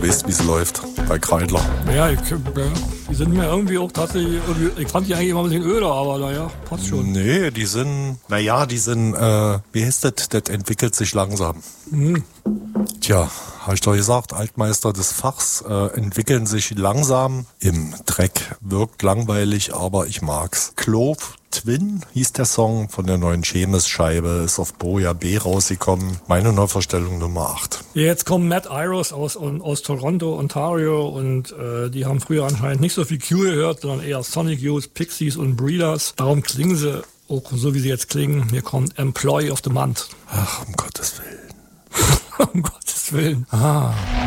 weißt, wie es läuft bei Kreidler. Ja, die sind mir irgendwie auch tatsächlich, ich fand die eigentlich immer ein bisschen öder, aber naja, passt schon. Nee, die sind, wie heißt das? Das entwickelt sich langsam. Tja, habe ich doch gesagt, Altmeister des Fachs entwickeln sich langsam. Im Dreck wirkt langweilig, aber ich mag's. Clove Twin hieß der Song von der neuen Chemis-Scheibe, ist auf Boja B rausgekommen. Meine Neuverstellung Nummer 8. Jetzt kommen Matt Iros aus Toronto, Ontario und die haben früher anscheinend nicht so viel Cure gehört, sondern eher Sonic Youth, Pixies und Breeders. Darum klingen sie auch so, wie sie jetzt klingen. Hier kommt Employee of the Month. Ach, um Gottes Willen. Um Gottes Willen. Ah.